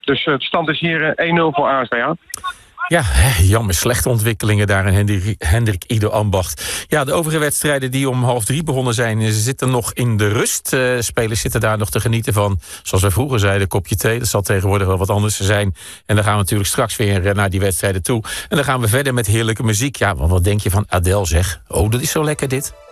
Dus de stand is hier 1-0 voor ASWA. Ja, jammer, slechte ontwikkelingen daar in Hendrik Ido Ambacht. Ja, de overige wedstrijden die om 2:30 begonnen zijn, zitten nog in de rust. Spelers zitten daar nog te genieten van, zoals we vroeger zeiden, kopje thee. Dat zal tegenwoordig wel wat anders zijn. En dan gaan we natuurlijk straks weer naar die wedstrijden toe. En dan gaan we verder met heerlijke muziek. Ja, want wat denk je van Adele, zeg? Oh, dat is zo lekker dit.